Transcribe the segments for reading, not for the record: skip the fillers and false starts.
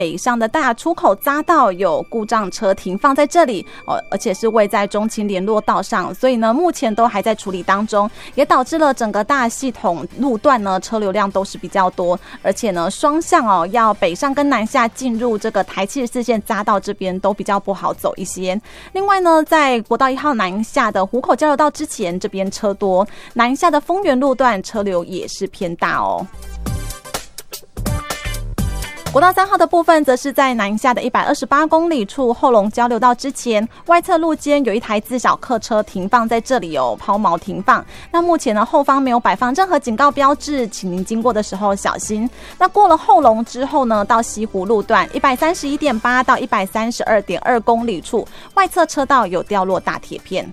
北上的大出口匝道有故障车停放在这里而且是位在中清联络道上，所以呢目前都还在处理当中，也导致了整个大系统路段呢车流量都是比较多，而且呢双向要北上跟南下进入这个台74线匝道这边都比较不好走一些。另外呢在国道1号南下的湖口交流道之前这边车多，南下的丰原路段车流也是偏大哦。国道3号的部分则是在南下的128公里处后龙交流道之前，外侧路肩有一台自小客车停放在这里抛锚停放。那目前呢后方没有摆放任何警告标志，请您经过的时候小心。那过了后龙之后呢，到西湖路段131.8到132.2公里处，外侧车道有掉落大铁片。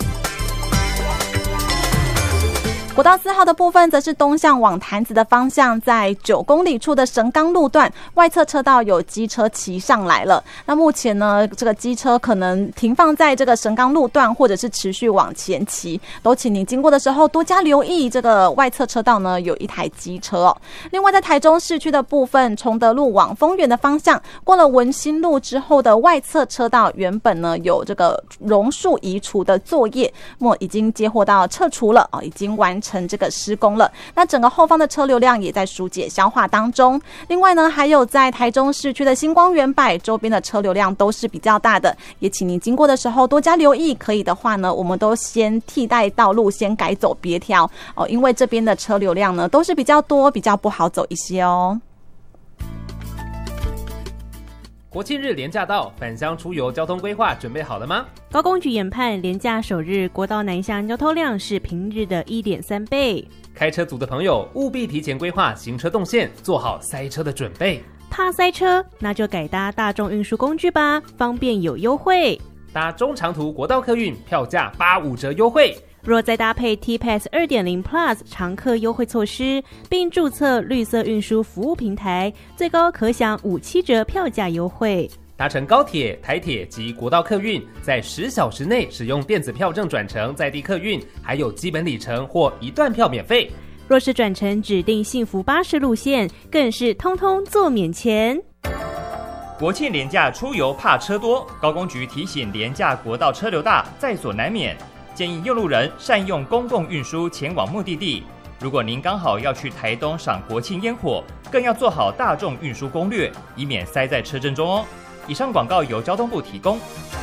国道4号的部分则是东向往潭子的方向，在9公里处的神冈路段外侧车道有机车骑上来了。那目前呢这个机车可能停放在这个神冈路段，或者是持续往前骑，都请你经过的时候多加留意，这个外侧车道呢有一台机车另外在台中市区的部分，崇德路往丰原的方向，过了文心路之后的外侧车道原本呢有这个榕树移除的作业，已经接获到撤除了已经完成这个施工了，那整个后方的车流量也在疏解消化当中。另外呢还有在台中市区的星光远百周边的车流量都是比较大的，也请您经过的时候多加留意，可以的话呢我们都先替代道路先改走别条因为这边的车流量呢都是比较多，比较不好走一些国庆日连假到，返乡出游交通规划准备好了吗？ 高公局研判，连假首日国道南向交通量是平日的 1.3 倍。 开车族的朋友务必提前规划行车动线，做好塞车的准备。 怕塞车，那就改搭大众运输工具吧，方便有优惠。 搭中长途国道客运，票价85折优惠。 若再搭配 T-Pass 2.0 Plus 常客优惠措施，并注册绿色运输服务平台，最高可享57折票价优惠。 搭乘高铁、台铁及国道客运，在10小时内使用电子票证转乘在地客运，还有基本里程或一段票免费。 若是转乘指定幸福巴士路线，更是通通做免钱。 国庆连假出游怕车多，高公局提醒连假国道车流大，在所难免。建议用路人善用公共运输前往目的地。如果您刚好要去台东赏国庆烟火，更要做好大众运输攻略，以免塞在车阵中哦。以上广告由交通部提供。